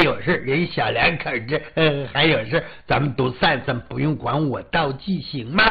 有事，人小两口子，还有事，咱们都散散，不用管我道济，行吗？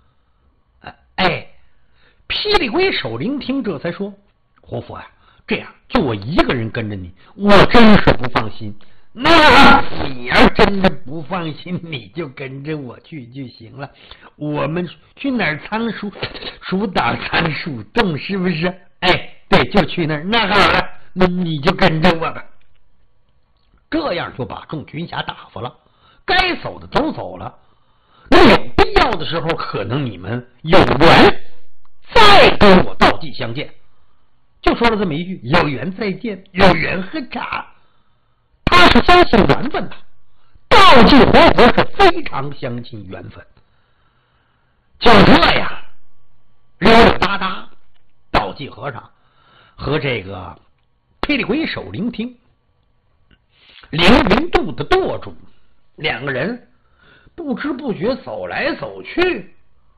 霹雳鬼手聆听这才说：“活佛啊，这样就我一个人跟着你，我真是不放心。那你要真的不放心，你就跟着我去就行了。我们去哪儿仓鼠岛仓鼠洞，是不是？对，就去那儿。那好了，那你就跟着我吧。”这样就把众军侠打发了，该走的都走了。那有必要的时候，可能你们有缘再跟我道济相见。就说了这么一句：“有缘再见，有缘何茶。”他是相信缘分的，道济活佛是非常相信缘分。就这样，溜溜达达，道济和尚和这个霹雳鬼手聆听凌云渡的舵主两个人不知不觉走来走去。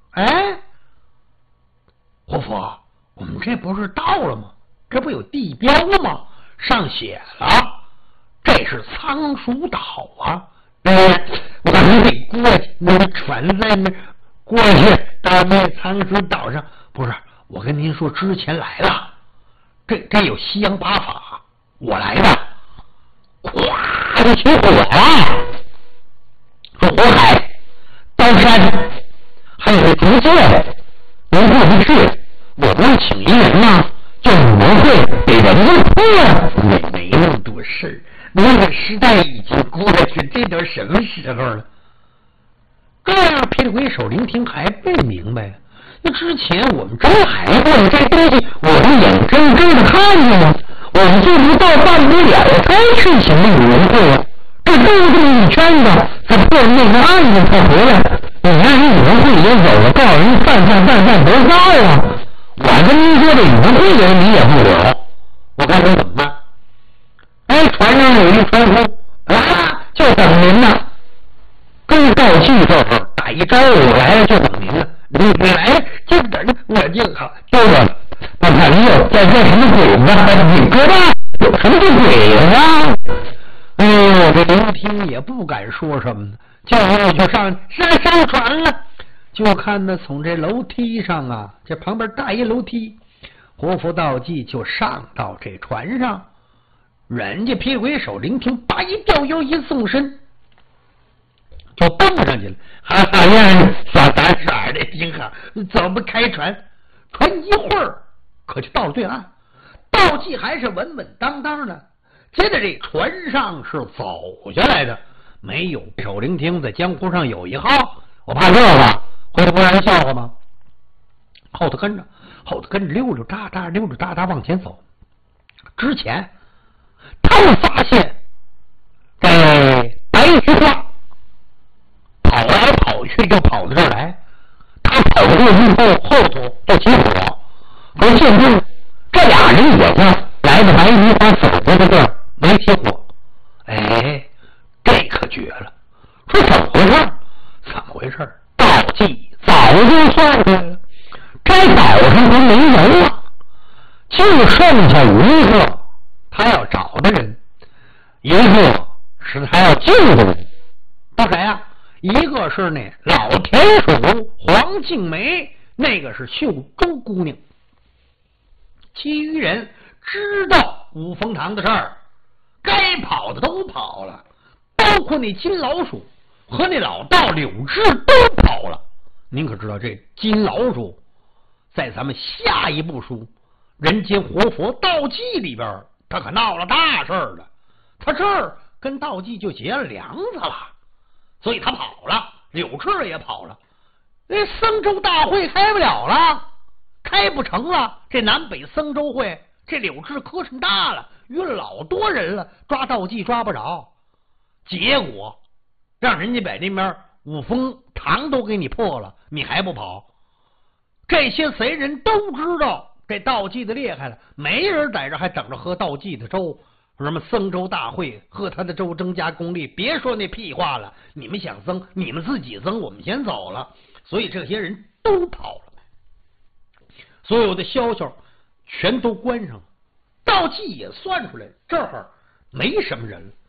活佛，我们这不是到了吗？这不有地标吗？上写了，这是仓鼠岛啊！我们得过去，那个船在那过去到那仓鼠岛上。不是，我跟您说，之前来了，这有西洋八法，我来的，咵就起火了。说火海、刀山，还有竹剑，您过不去，我不是请一人吗？就你们会给人家破，也没那么多事。那个时代已经过去，这都什么时候了？这样霹雳鬼手聆听还不明白。那之前我们真来过这东西，我们眼睁睁的看见了，我们就不到半不了，该去请那个人会了。这兜这么一圈子，才破那个案子才回来。你让人委员会也走了，告诉人犯得告啊！我跟您说，这委员会的人理解不了，我看您怎么办？船上有一船夫就等您呢。跟道济这会儿打一招呼来了，就等您了。你来就等着我就好。对了，我看你有在做什么鬼子？你哥大有什么鬼子？我这聆听也不敢说什么，就上船了。就看他从这楼梯上啊，这旁边大一楼梯，活佛道济就上到这船上。人家霹鬼手聆听，叭一掉腰一纵身，就蹦上去了。好样，耍打耍的挺好，走不开船。船一会儿可就到了对岸，道济还是稳稳当当的。接着这船上是走下来的，没有手聆听在江湖上有一号，我怕这个回头不让人笑话吗？后头跟着溜溜达达往前走。之前他们发现这白菊花跑来跑去，就跑到这儿来。他跑过去后头就起火，可是现在这俩人也是来到白菊花走过的这儿没起火。这可绝了！说怎么回事？道济早就算出来了，这岛上都没人了，就剩下一个他要找的人，一个是他要救的人。到谁呀？一个是那老田鼠黄静梅，那个是秀珠姑娘。其余人知道五凤堂的事儿，该跑的都跑了，包括那金老鼠和那老道柳枝都跑了。您可知道这金老鼠在咱们下一部书《人间活佛道济》里边，他可闹了大事了。他这儿跟道济就结了梁子了，所以他跑了，柳枝也跑了。那僧州大会开不了了，开不成了。这南北僧州会，这柳枝磕碜大了，约了老多人了，抓道济抓不着，结果让人家把那边五凤堂都给你破了，你还不跑？这些贼人都知道这道济的厉害了，没人在这还等着喝道济的粥。什么僧州大会喝他的粥增加功力，别说那屁话了，你们想增你们自己增，我们先走了。所以这些人都跑了，所有的消息全都关上了。道济也算出来这会儿没什么人了，